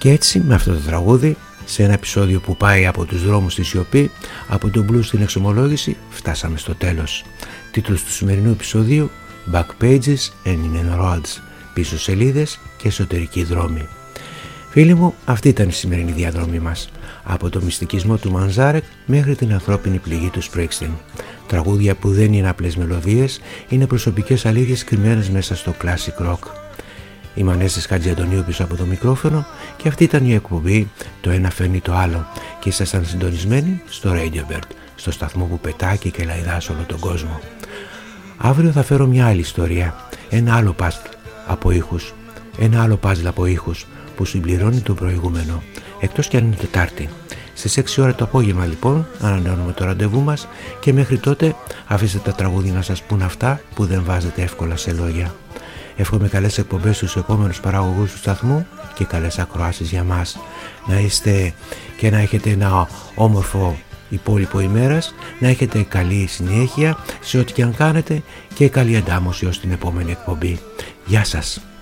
Και έτσι με αυτό το τραγούδι, σε ένα επεισόδιο που πάει από τους δρόμους στη σιωπή, από τον blues στην εξομολόγηση, φτάσαμε στο τέλος. Τίτλος του σημερινού επεισοδίου Back Pages and In Roads, πίσω σελίδες και εσωτερικοί δρόμοι. Φίλοι μου, αυτή ήταν η σημερινή διαδρομή μας. Από το μυστικισμό του Μανζάρεκ μέχρι την ανθρώπινη πληγή του Springsteen. Τραγούδια που δεν είναι απλές μελωδίες, είναι προσωπικές αλήθειες κρυμμένες μέσα στο classic rock. Είμαι Ανέστης Χατζιαντονίου πίσω από το μικρόφωνο και αυτή ήταν η εκπομπή «Το ένα φέρνει το άλλο» και ήσασταν συντονισμένοι στο Radio Bird, στο σταθμό που πετάει και λαϊδά σε όλο τον κόσμο. Αύριο θα φέρω μια άλλη ιστορία, ένα άλλο παζλ από ήχους που συμπληρώνει το προηγούμενο, εκτός κι αν είναι Τετάρτη. Στις 6 ώρα το απόγευμα λοιπόν ανανεώνουμε το ραντεβού μας και μέχρι τότε αφήστε τα τραγούδια να σας πούν αυτά που δεν βάζετε εύκολα σε λόγια. Εύχομαι καλές εκπομπές στους επόμενους παραγωγούς του σταθμού και καλές ακροάσεις για μας. Να είστε και να έχετε ένα όμορφο υπόλοιπο ημέρας, να έχετε καλή συνέχεια σε ό,τι και αν κάνετε και καλή αντάμωση ως την επόμενη εκπομπή. Γεια σας!